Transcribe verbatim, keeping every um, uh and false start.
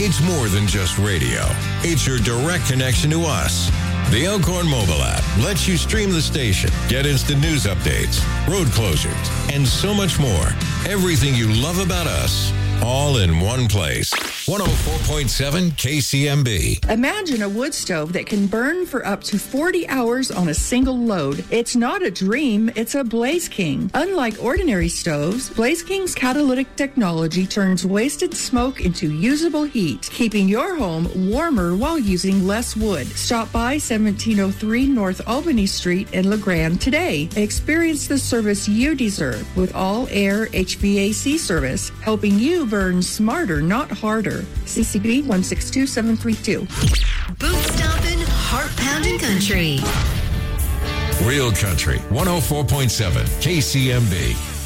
It's more than just radio. It's your direct connection to us. The Elkhorn mobile app lets you stream the station, get instant news updates, road closures, and so much more. Everything you love about us, all in one place. one oh four point seven K C M B. Imagine a wood stove that can burn for up to forty hours on a single load. It's not a dream, it's a Blaze King. Unlike ordinary stoves, Blaze King's catalytic technology turns wasted smoke into usable heat, keeping your home warmer while using less wood. Stop by seventeen oh three North Albany Street in LeGrand today. Experience the service you deserve with all-air H V A C service, helping you burn smarter, not harder. C C B one six two seven three two. Boot stomping, heart pounding country. Real Country one oh four point seven K C M B.